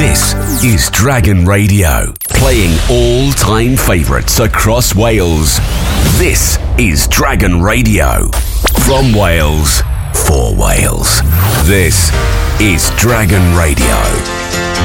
This is Dragon Radio, playing all-time favourites across Wales. This is Dragon Radio. From Wales, for Wales. This is Dragon Radio.